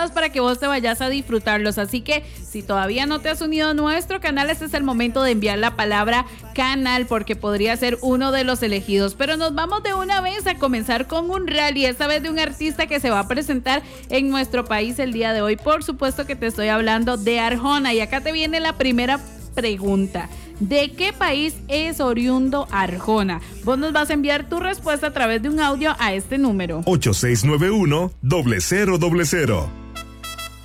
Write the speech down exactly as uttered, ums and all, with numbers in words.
preparados para que vos te vayas a disfrutarlos. Así que si todavía no te has unido a nuestro canal, este es el momento de enviar la palabra canal, porque podría ser uno de los elegidos. Pero nos vamos de una vez a comenzar con un rally, esta vez de un artista que se va a presentar en nuestro país el día de hoy. Por supuesto que te estoy hablando de Arjona, y acá te viene la primera pregunta. ¿De qué país es oriundo Arjona? Vos nos vas a enviar tu respuesta a través de un audio a este número. ocho seis nueve uno, cero cero cero cero.